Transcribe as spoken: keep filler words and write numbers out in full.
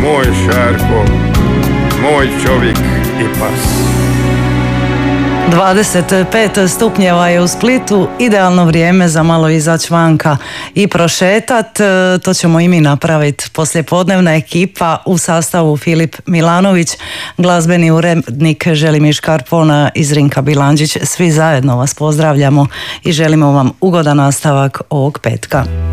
moj Šarko, moj čovjek i pas. dvadeset pet stupnjeva je u Splitu, idealno vrijeme za malo izaći vanka i prošetat. To ćemo i mi napraviti. Poslijepodnevna ekipa u sastavu Filip Milanović, glazbeni urednik Želimir Škarpona i Zrinka Bilandžić. Svi zajedno vas pozdravljamo i želimo vam ugodan nastavak ovog petka.